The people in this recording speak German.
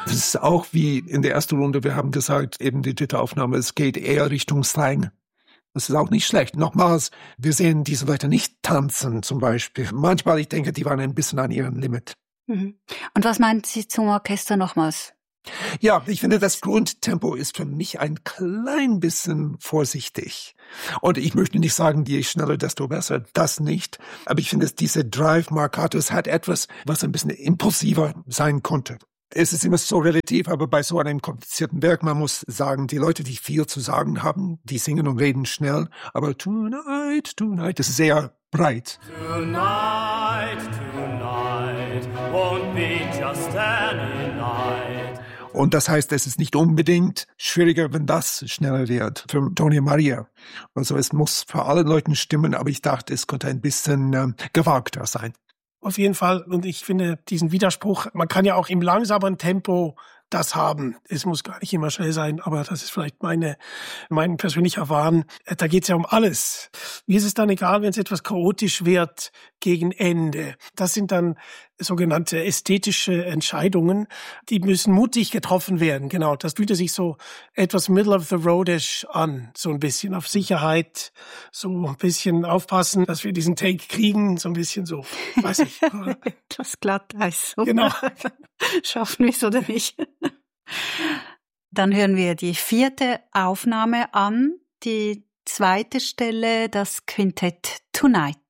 Das ist auch wie in der ersten Runde, wir haben gesagt, eben die dritte Aufnahme, es geht eher Richtung Slang. Das ist auch nicht schlecht. Nochmals, wir sehen diese Leute nicht tanzen zum Beispiel. Manchmal, ich denke, die waren ein bisschen an ihrem Limit. Mhm. Und was meinen Sie zum Orchester nochmals? Ja, ich finde, das Grundtempo ist für mich ein klein bisschen vorsichtig. Und ich möchte nicht sagen, je schneller, desto besser. Das nicht. Aber ich finde, diese Drive Marcatos hat etwas, was ein bisschen impulsiver sein konnte. Es ist immer so relativ, aber bei so einem komplizierten Werk, man muss sagen, die Leute, die viel zu sagen haben, die singen und reden schnell. Aber Tonight, Tonight, das ist sehr breit. Tonight, tonight, won't be just any night. Und das heißt, es ist nicht unbedingt schwieriger, wenn das schneller wird für Tony Maria. Also es muss für alle Leute stimmen, aber ich dachte, es könnte ein bisschen gewagter sein. Auf jeden Fall. Und ich finde diesen Widerspruch, man kann ja auch im langsamen Tempo das haben. Es muss gar nicht immer schnell sein, aber das ist vielleicht mein persönlicher Wahn. Da geht es ja um alles. Mir ist es dann egal, wenn es etwas chaotisch wird gegen Ende. Das sind dann sogenannte ästhetische Entscheidungen, die müssen mutig getroffen werden. Genau, das fühlte sich so etwas middle of the roadish an, so ein bisschen auf Sicherheit, so ein bisschen aufpassen, dass wir diesen Take kriegen, so ein bisschen so, weiß ich. Etwas Glatteis. So. Genau. Schaffen wir es oder nicht? Dann hören wir die 4. Aufnahme an, die 2. Stelle, das Quintett Tonight.